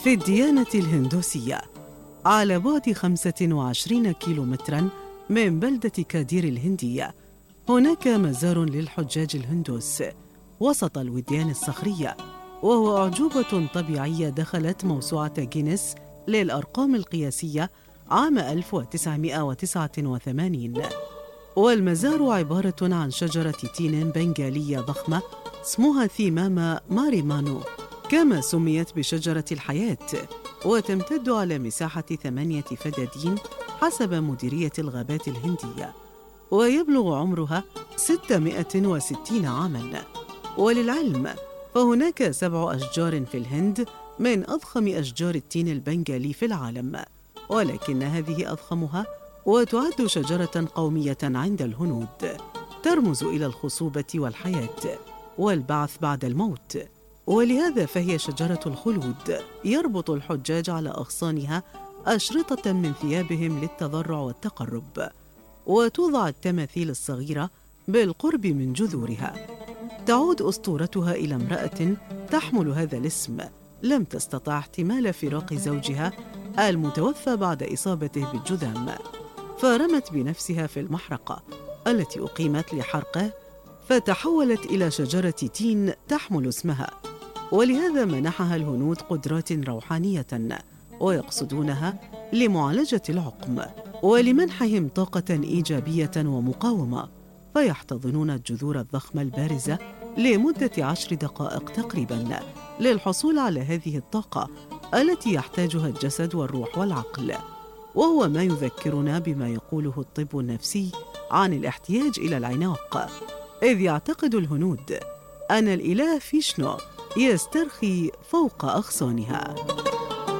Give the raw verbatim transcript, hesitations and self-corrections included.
في الديانة الهندوسية، على بعد خمسة وعشرين كيلومتراً من بلدة كادير الهندية، هناك مزار للحجاج الهندوس وسط الوديان الصخرية، وهو أعجوبة طبيعية دخلت موسوعة جينيس للأرقام القياسية عام ألف وتسعمائة وتسعة وثمانين. والمزار عبارة عن شجرة تين بنغالية ضخمة اسمها ثيماما ماريمانو، كما سميت بشجرة الحياة، وتمتد على مساحة ثمانية فدادين حسب مديرية الغابات الهندية، ويبلغ عمرها ستمائة وستين عاماً. وللعلم فهناك سبع أشجار في الهند من أضخم أشجار التين البنغالي في العالم، ولكن هذه أضخمها وتعد شجرة قومية عند الهنود، ترمز إلى الخصوبة والحياة والبعث بعد الموت، ولهذا فهي شجرة الخلود. يربط الحجاج على أغصانها أشرطة من ثيابهم للتضرع والتقرب، وتوضع التماثيل الصغيرة بالقرب من جذورها. تعود أسطورتها إلى امرأة تحمل هذا الاسم لم تستطع احتمال فراق زوجها المتوفى بعد إصابته بالجذام، فرمت بنفسها في المحرقة التي أقيمت لحرقه، فتحولت إلى شجرة تين تحمل اسمها، ولهذا منحها الهنود قدرات روحانية ويقصدونها لمعالجة العقم ولمنحهم طاقة إيجابية ومقاومة، فيحتضنون الجذور الضخمة البارزة لمدة عشر دقائق تقريباً للحصول على هذه الطاقة التي يحتاجها الجسد والروح والعقل، وهو ما يذكرنا بما يقوله الطب النفسي عن الاحتياج إلى العناق، إذ يعتقد الهنود أن الإله فيشنو يسترخي فوق أغصانها.